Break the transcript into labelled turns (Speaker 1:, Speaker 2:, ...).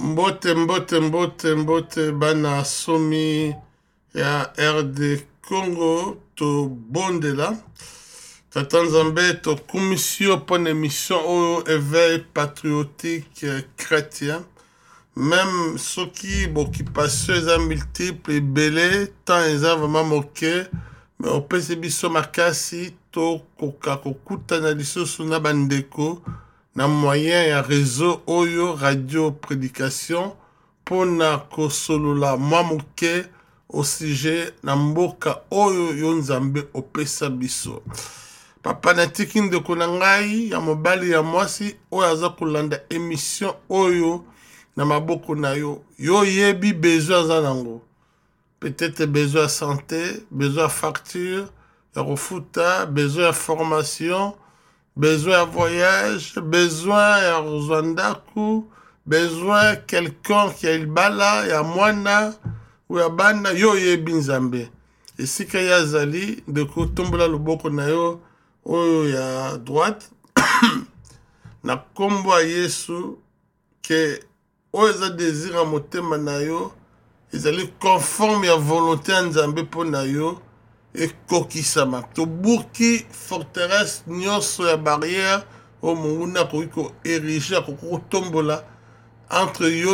Speaker 1: Mbote bana somi ya RD Congo to bondela tata nzambe to commission pour une émission au éveil patriotique chrétien même ceux qui occupation eza multiple belé tant eza vraiment moqué mais opesi biso makasi to koka kokutana lisusu na bandeko na moyen ya réseau oyo radio prédication pona kosolola mwa moke au sujet na mboka oyo yo nzambe opesa biso papa natiki ndeko na ngai ya mobali ya mwasi oyo aza kolanda émission oyo na maboko na yo yo yebi besoin aza nango peut-être besoin ya santé besoin ya facture ya kofuta besoin ya formation besoin de voyage, besoin de Rwandako, besoin de quelqu'un qui a le bala, ya mwana, ou ya bana, yo ye binzambe. Et si qu'il y a zali, de kotombola loboko na yo, oyo ya droite, na kombo a Yesu, que oyo za désir a motema na yo, ezali conforme ya volonté ya nzambe po na yo, et kokisama tobuki forteresse nyonso ya barrière o munguna ko érigé ko tombola entre yo